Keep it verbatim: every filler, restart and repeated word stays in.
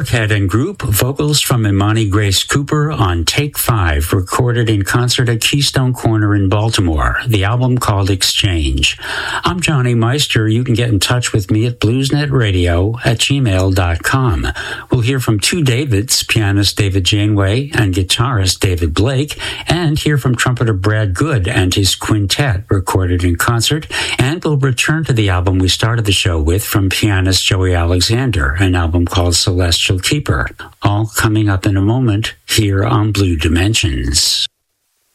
Burkhead and Group, vocals from Imani Grace Cooper on Take Five, recorded in concert at Keystone Corner in Baltimore. The album called Exchange. I'm Johnny Meister. You can get in touch with me at bluesnetradio at gmail dot com. We'll hear from two Davids, pianist David Janeway and guitarist David Blake, and hear from trumpeter Brad Good and his quintet, recorded in concert. And we'll return to the album we started the show with from pianist Joey Alexander, an album called Celestial Keeper. All coming up in a moment here on Blue Dimensions.